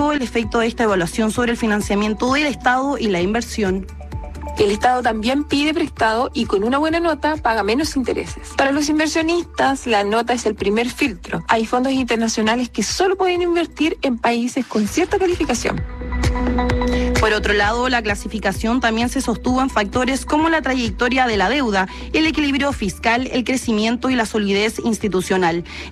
explicó el efecto de esta evaluación sobre el financiamiento del Estado y la inversión. El Estado también pide prestado y con una buena nota paga menos intereses. Para los inversionistas, la nota es el primer filtro. Hay fondos internacionales que solo pueden invertir en países con cierta calificación. Por otro lado, la clasificación también se sostuvo en factores como la trayectoria de la deuda, el equilibrio fiscal, el crecimiento y la solidez institucional.